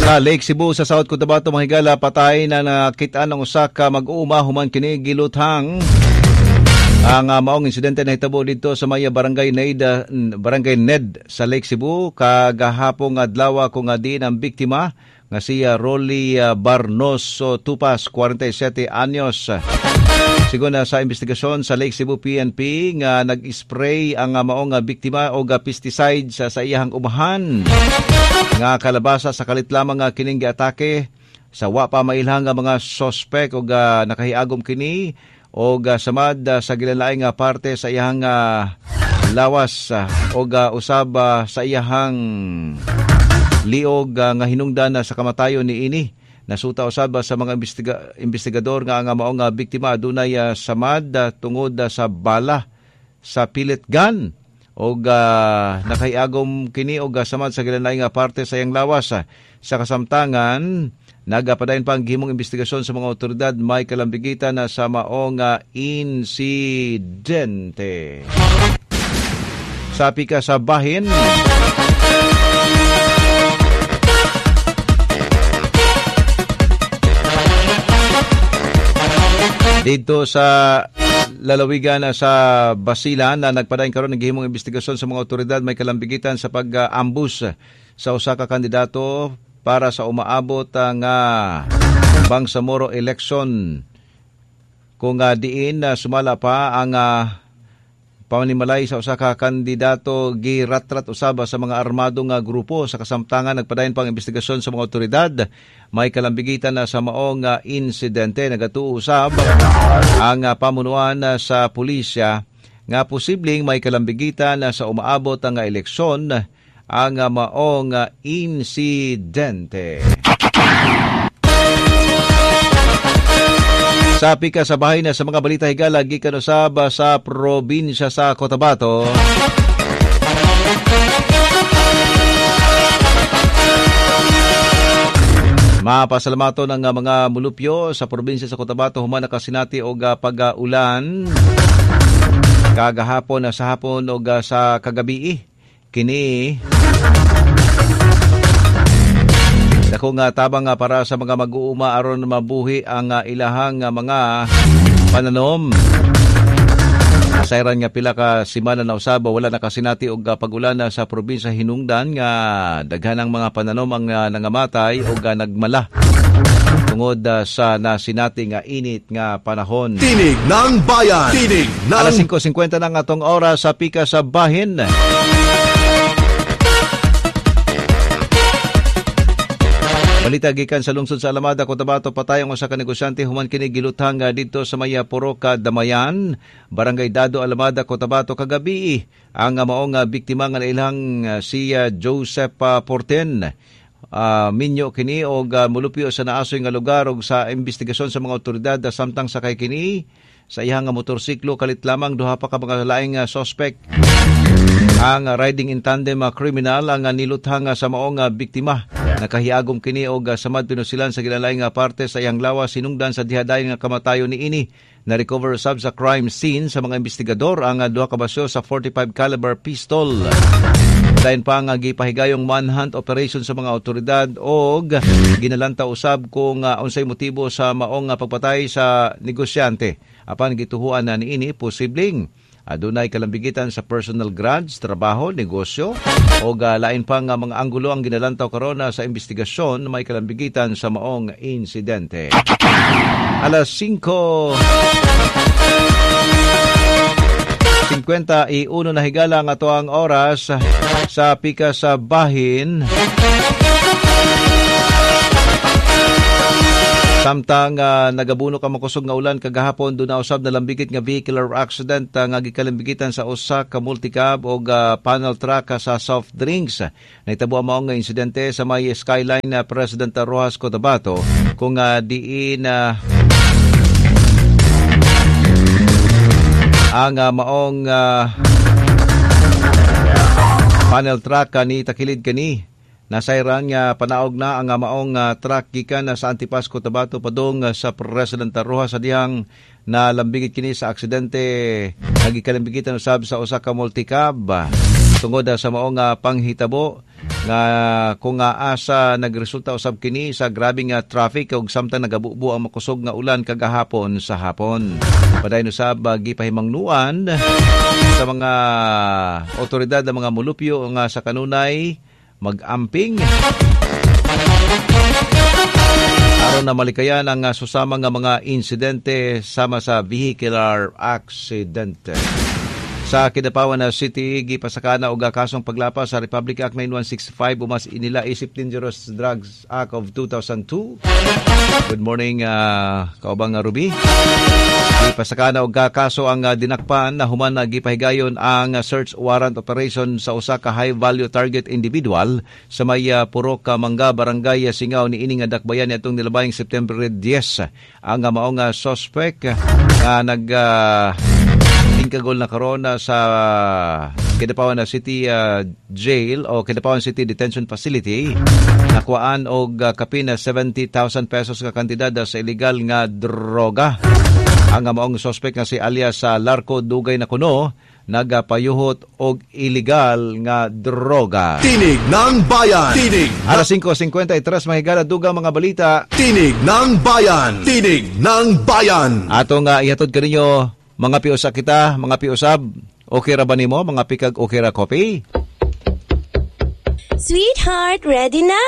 Sa Lake Cebu sa South Cotabato mga higala, patay na nakita ng usa ka mag-uuma human kini giluthang. Ang maong insidente na hitabo dito sa Maya Barangay Ned sa Lake Cebu kagahapong adlaw kung din ang biktima nga si Rolly Barnoso Tupas, 47 anyos. Sigon na sa investigasyon sa Lake Cebu PNP nga nag-spray ang maong biktima og pesticide sa iyahang umahan nga kalabasa sa kalit lamang kining giatake sa wa pa mailhang nga mga suspect og nakahiagom kini og samad sa gilain nga parte sa iyahang lawas og usab sa iyahang liog nga hinungdan sa kamatayon ni ini. Nasuta usab sa mga investigador nga ang maong biktima adunay samad tungod sa bala sa pellet gun og nakahiagom kini og samad sa gilain nga parte sa iyang lawas. Sa kasamtangan nagapadayon pang gihimong investigasyon sa mga otoridad may kalambigitan sa maong insidente. Sapi ka sa bahin. Dito sa lalawigan sa Basilan na nagpadayon karon ng gihimong investigasyon sa mga otoridad may kalambigitan sa pag-ambush sa usa ka kandidato para sa umaabot nga Bangsamoro election. Kung diin sumala pa ang pamanimalay sa usa ka kandidato giratrat usaba sa mga armadong grupo. Sa kasamtangan nagpadayon pang investigasyon sa mga otoridad may kalambigitan sa maong insidente. Nagatuo usab ang pamunuan sa pulisya nga posibleng may kalambigitan sa umaabot ang eleksyon ang maong insidente. Sapi ka sa bahay na sa mga balita higala gikan usab sa probinsya sa Cotabato. Mapasalamato ng mga mulupyo sa probinsya sa Cotabato human nakasinati og pag-ulan kagahapon sa hapon og sa kagabi. Kini dakong tabang para sa mga mag-uuma aron mabuhi ang ilahang mga pananom. Sayran nga pila ka simana na usab wala nakasinati og pag-ulan sa probinsya hinungdan nga daghanang mga pananom ang nangamatay og nagmala tungod sa nasinati nga init nga panahon. Tinig ng Bayan. Tinig ng... Alas 5:50 na nga tong oras sa pika sa bahin. Balita gikan sa lungsod sa Alamada, Cotabato, patay ang usa ka negosyante human kini giluthang dito sa Maya Poroca, Damayan, Barangay Dado, Alamada, Cotabato kagabi. Ang maong biktima nga ilang si Joseph Porten. Minyo kini og mulupyo sa naasoy nga lugar og sa investigasyon sa mga otoridad samtang sakay kini sa iyang motorsiklo kalit lamang duha pa ka mga laing suspect. Ang riding in tandem criminal ang niluthang sa maong biktima. Nakahiagom kini og samad pinusilan sa gilain nga parte sa iyang lawas sinungdan sa dihadayon nga kamatayon ni ini. Na-recover sab sa crime scene sa mga investigador ang duha ka basyo sa 45 caliber pistol. Dayon pa nga gipahigayong manhunt operation sa mga otoridad og ginalanta usab kung unsay motibo sa maong pagpatay sa negosyante. Apan gituhuan na niini posibleng adunay kalambigitan sa personal grudge, trabaho, negosyo o lain pang mga anggulo ang ginalantaw karon sa investigasyon na may kalambigitan sa maong insidente. Alas 5:51 na higala nga to ang oras sa pika sa bahin. Samtang nagabuno ka makusog nga ulan kagahapon doon na usab na lambigit nga vehicular accident nga gikalambigitan sa usa ka multicab o panel truck sa soft drinks. Nahitabo ang maong nga insidente sa may Skyline President Rojas, Cotabato kung diin ang maong panel truck ni takilid kani. Nasayran nga panaog na ang maong truck gikan sa Antipas, Cotabato padung sa President Rojas sa dihang nalambigit kini sa aksidente nagikalambigitan usab sa usa ka multicab. tungod sa maong panghitabo nga kung asa nagresulta usab kini sa grabing traffic ug samtang nagabubo ang makusog nga ulan kagahapon sa hapon. Padayon usab gipahimangnuan sa mga otoridad ng mga mulupyo nga sa kanunay mag-amping aron na malikayan ang susamang nga mga insidente sama sa vehicular accident. Sa Kidapawan City, gipasakana og kasong paglapas sa Republic Act 9165 umas inila Isip Dangerous Drugs Act of 2002. Good morning, kaubang Ruby. Gipasakana og kaso ang dinakpan na human na gipahigayon ang search warrant operation sa usa ka high value target individual sa may Purok Mangga Barangay Singaw ni ining dakbayan atong nilabayng September 10. Ang maong suspect nga tingkagol na karon sa Kidapawan City Jail o Kidapawan City Detention Facility. Nakuhaan og kapin na 70,000 pesos ka kantidad sa illegal nga droga. Ang maong suspect nga si alias Larco Dugay na kuno nagapayuhot og illegal nga droga. Tinig ng Bayan. Tinig. Alas 5:53 mahigala dugang mga balita. Tinig ng Bayan. Tinig ng Bayan. Atong ihatod kaninyo mga piusa kita, mga piusab. Okay ra ba nimo mga pikag okay ra coffee? Sweetheart, ready na!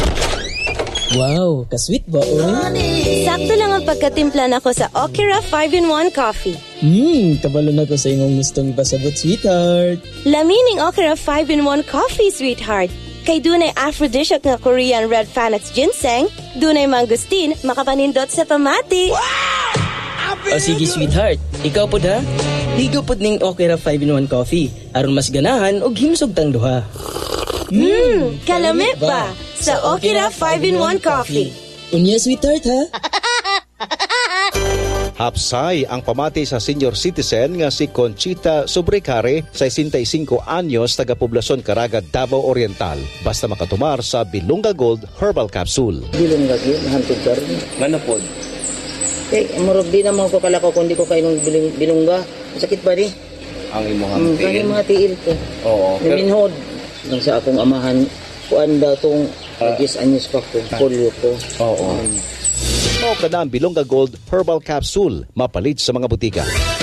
Wow, ka-sweet ba, oy? Sakto lang ang pagkatimpla nako sa Okira 5-in-1 Coffee. Kabalo na ko sa imong gustong ipasabot, sweetheart. Lamining Okira 5-in-1 Coffee, sweetheart. Kay dunay aphrodisiac nga Korean red Panax ginseng, dunay mangustin, makapanindot sa pamati. O sige, sweetheart. Ikaw po ha? Ligo po ning Okira 5-in-1 Coffee. Aron mas ganahan o himsog tang duha. Kalamit ba? Sa Okira 5-in-1 Coffee. Unya, sweetheart ha? Hapsay ang pamati sa senior citizen nga si Conchita Sobrecare, 65 anyos, taga-poblasyon Caraga, Davao Oriental. Basta makatumar sa Bilunga Gold Herbal Capsule. Bilunga yun, hantod ka rin. Ngano po? Murag di naman ko kalakaw kundi ko kayo ng bilungga. Sakit ba di? Ang imong Kaya mga tiil ko. Oo. Naminhod. Nang sa akong amahan, kuan daw itong 10 anyos pa ko, polio ko. Oo. Mao kada ang Bilunga Gold Herbal Capsule, mapalit sa mga butika.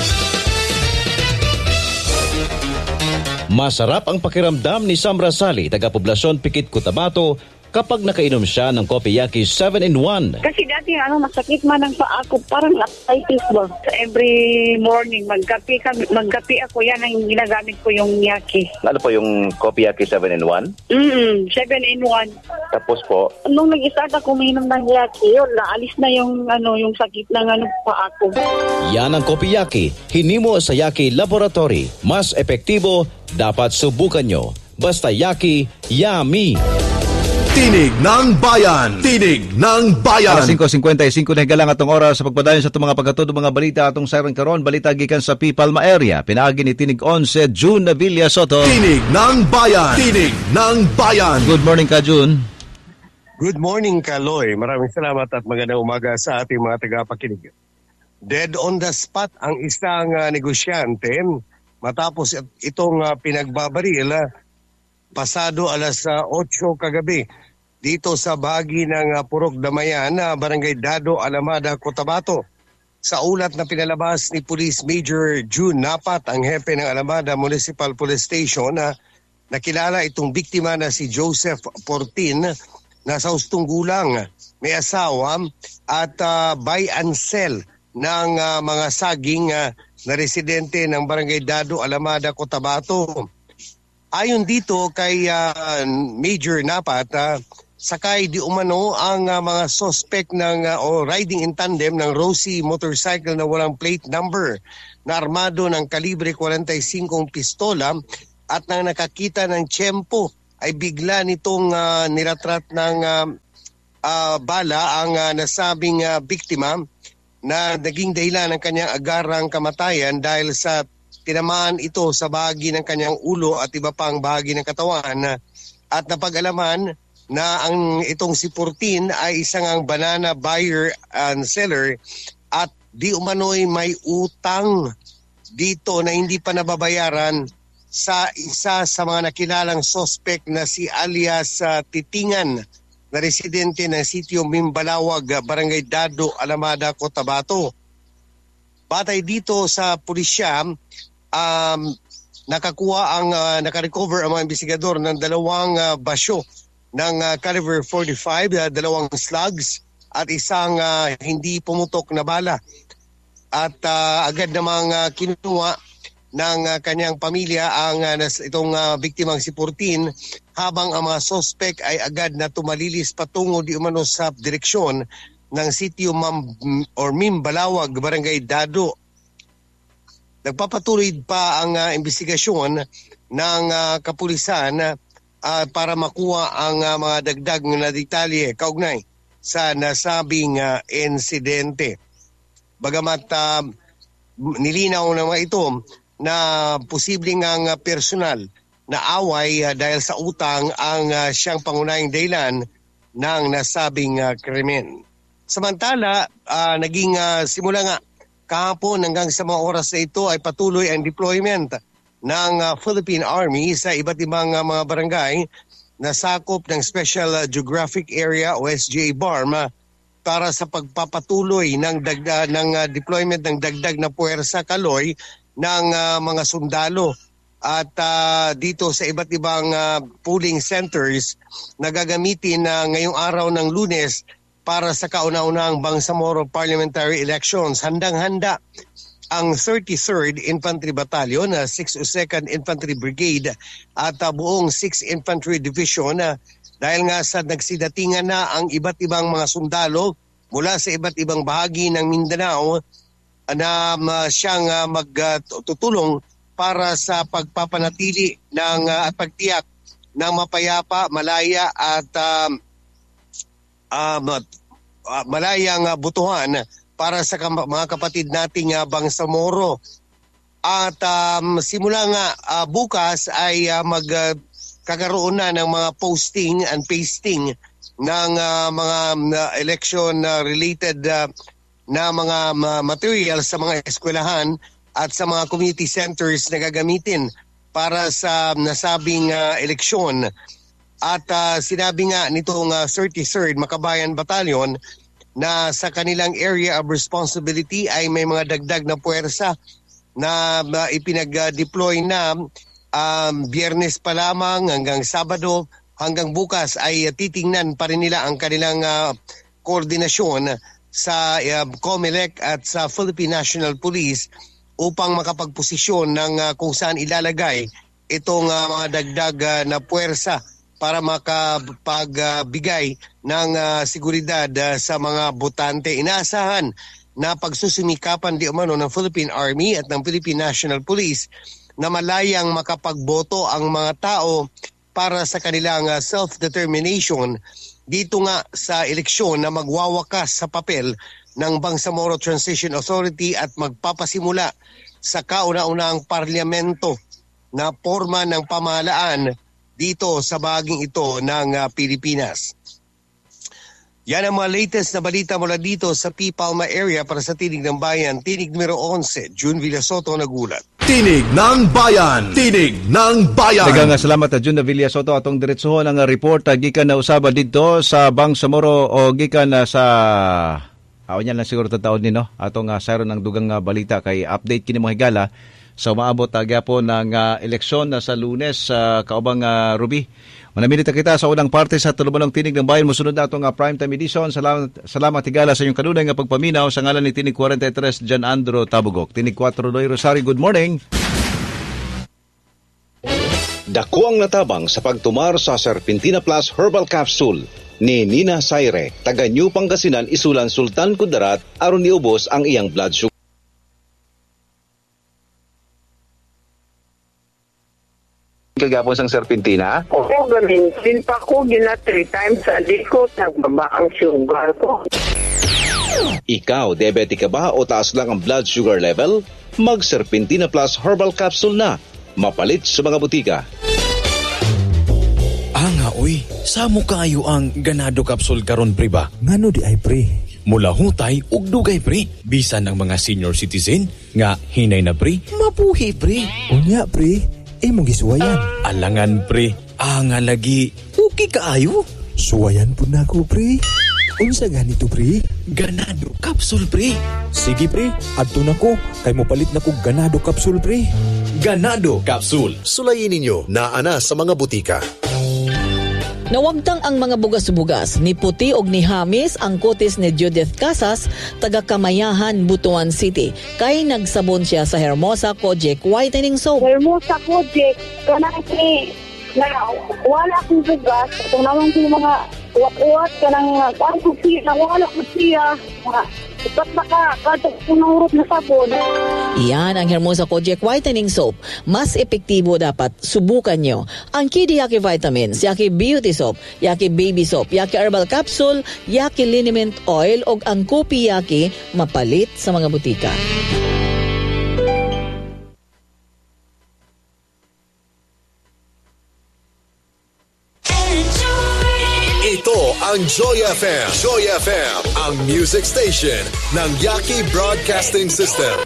Masarap ang pakiramdam ni Sam Rasali, taga-poblasyon Pikit, Cotabato, kapag nakainom siya ng Kopiyaki 7-in-1. Kasi dati masakit man ang paa ko, parang arthritis ba. Every morning magkape ako, yan ang ginagamit ko yung Yaki. Ano po yung Kopiyaki 7-in-1? 7-in-1. Tapos po? Nung nag-start ako uminom ng Yaki, yun, naalis na yung sakit ng paa ko. Yan ang Kopiyaki, hinimo sa Yaki Laboratory. Mas epektibo, dapat subukan nyo. Basta Yaki, yummy! Tinig ng Bayan. Tinig ng Bayan. Alas 5:55 na higalang atong oras sa pagpadayon sa itong mga pagkatudo mga balita atong siren karon. Balita gikan sa Pipalma area. Pinaagi ni Tinig 11, June Navilla Soto. Tinig ng Bayan. Tinig ng Bayan. Good morning ka, June. Good morning, Kaloy. Maraming salamat at magandang umaga sa ating mga tagapakinig. Dead on the spot ang isang negosyante matapos itong pinagbabaril pasado alas 8 kagabi dito sa bahagi ng Purok Damayan, Barangay Dado, Alamada, Cotabato. Sa ulat na pinalabas ni Police Major June Napat, ang hepe ng Alamada Municipal Police Station, nakilala itong biktima na si Joseph Portin na sa hustong gulang, may asawa at buy and sell ng mga saging na residente ng Barangay Dado, Alamada, Cotabato. Ayon dito kay Major Napat, sakay di umano ang mga suspect ng o riding in tandem ng Rosie motorcycle na walang plate number na armado ng kalibre 45 pistola at nang nakakita ng tiyempo ay bigla nitong niratrat ng bala ang nasabing biktima na naging dahilan ng kanyang agarang kamatayan dahil sa tinamaan ito sa bahagi ng kanyang ulo at iba pang bahagi ng katawan at napag-alaman na ang itong si Portin ay isang ang banana buyer and seller at di umano'y may utang dito na hindi pa nababayaran sa isa sa mga nakilalang suspect na si alias Titingan na residente ng sitio Mimbalawag, Barangay Dado, Alamada, Cotabato. Batay dito sa pulisya, nakarecover ang mga investigador ng 2 basyo ng caliber 45, 2 slugs at isang hindi pumutok na bala. At agad namang kinuha ng kanyang pamilya itong biktimang si Portin, habang ang mga suspect ay agad na tumalilis patungo di umano sa direksyon ng sitio Mimbalawag, Barangay Dado. Nagpapatuloy pa ang investigasyon ng kapulisan para makuha ang mga dagdag na detalye kaugnay sa nasabing insidente. Bagamat nilinaw naman ito na posibleng ang personal na away dahil sa utang ang siyang pangunahing dahilan ng nasabing krimen. Samantala, naging simula nga kahapon hanggang sa mga oras na ito ay patuloy ang deployment ng Philippine Army sa iba't ibang mga barangay na sakop ng Special Geographic Area o SGA BARM para sa pagpapatuloy ng deployment ng dagdag na puwersa, Kaloy, ng mga sundalo. At dito sa iba't ibang polling centers na gagamitin ngayong araw ng Lunes para sa kauna-unahang Bangsamoro Parliamentary Elections. Handang-handa ang 33rd Infantry Battalion, 602nd Infantry Brigade at buong 6th Infantry Division dahil nga sa nagsidatingan na ang iba't ibang mga sundalo mula sa iba't ibang bahagi ng Mindanao na siyang magtutulong para sa pagpapanatili ng at pagtiyak ng mapayapa, malaya at malayang butuhan para sa mga kapatid nating Bangsamoro. At simula nga bukas ay magkakaroon na ng mga posting and pasting ng mga election related na mga materials sa mga eskwelahan at sa mga community centers na gagamitin para sa nasabing eleksyon. At sinabi nga nitong 33rd Makabayan Battalion na sa kanilang area of responsibility ay may mga dagdag na puwersa na ipinag-deploy na Biyernes pa lamang hanggang Sabado, hanggang bukas ay titingnan pa rin nila ang kanilang koordinasyon sa COMELEC at sa Philippine National Police upang makapagposisyon ng kung saan ilalagay itong mga dagdag na puwersa para makapagbigay ng seguridad sa mga botante. Inaasahan na pagsusumikapan di umano ng Philippine Army at ng Philippine National Police na malayang makapagboto ang mga tao para sa kanilang self-determination dito nga sa eleksyon na magwawakas sa papel ng Bangsamoro Transition Authority at magpapasimula sa kauna-unahang parlamento na forma ng pamahalaan dito sa bahaging ito ng Pilipinas. Yan ang mga latest na balita mula dito sa P. Palma area para sa Tinig ng Bayan. Tinig numero 11, June Villasoto nagulat. Tinig ng Bayan! Tinig ng Bayan! Daghang salamat na June Villasoto atong diretsohon ang report gikan na usaba dito sa Bangsamoro o gikan na sa awan yan lang siguro taon ni no atong sayron ng dugang balita kay update kini mo higala. So maabot gyapon ng eleksyon sa Lunes sa kaubang Ruby. Manaminita kita sa unang parte sa Tulumanong Tinig ng Bayan. Musunod na itong primetime edition. Salamat higala sa inyong kanunay nga pagpaminaw sa ngalan ni Tinig 43 Jan Andro Tabugok. Tinig 4 Loy Rosario, good morning. Dako ang natabang sa pagtumar sa Serpentina Plus Herbal Capsule ni Nina Saire, taga New Pangasinan, Isulan, Sultan Kudarat, aron niubos ang iyang blood sugar. Kagapon sang Serpentina? Oo, gaminsin pa ko, 3 times a day ko, nagbaba ang sugar ko. Ikaw, diabetic ka ba o taas lang ang blood sugar level? Mag Serpentina Plus Herbal Capsule na. Mapalit sa mga butika. Nga uy, samo kaayo ang ganado capsule karon pre ba? Ngano di ay pre? Mula hutay ug dugay pre. Bisan ng mga senior citizen nga hinay na pre, mabuhi pre. Unya pre, imong gisuwayan. Alangan pre, nga lagi. Okay kaayo. Suwayan po na ko, pre. Unsa ganito, pre? Ganado Capsule pre. Sige, pre. Adto na ko. Kay mo palit na ko Ganado Capsule, pre. Ganado Capsule. Sulayin ninyo na ana sa mga butika. Nawagtang ang mga bugas-bugas ni Puti og ni Hamis ang kutis ni Judith Casas taga Kamayahan, Butuan City. Kay nagsabon siya sa Hermosa Kojic Whitening Soap. Hermosa Kojic, kanang na wala akong bugas. Itong naman ko yung mga uwat-uwat ka ng wala ko siya. Ipat na ka, katong punurot na sabon. Iyan ang Hermosa Kojic Whitening Soap. Mas epektibo dapat subukan nyo. Ang Kidi Yaki Vitamins, Yaki Beauty Soap, Yaki Baby Soap, Yaki Herbal Capsule, Yaki Liniment Oil, o ang Kopi Yaki mapalit sa mga butika. Ito ang Joy FM. Joy FM, ang music station ng Yaki Broadcasting System.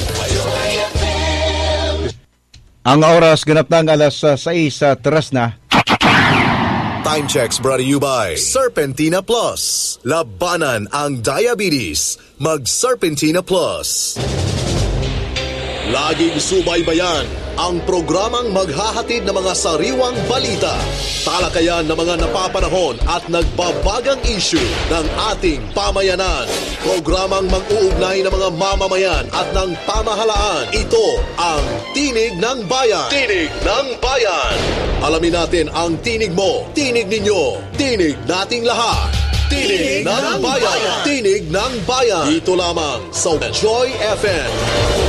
Ang oras ganap ng alas 6:03 na. Time checks brought to you by Serpentina Plus. Labanan ang diabetes. Mag Serpentina Plus. Laging subaybayan ang programang maghahatid ng mga sariwang balita, talakayan ng mga napapanahon at nagbabagang issue ng ating pamayanan. Programang mag-uugnay ng mga mamamayan at ng pamahalaan. Ito ang Tinig ng Bayan. Tinig ng Bayan. Alamin natin ang tinig mo, tinig ninyo, tinig nating lahat. Tinig ng Bayan. Tinig ng Bayan. Dito lamang sa Joy FM.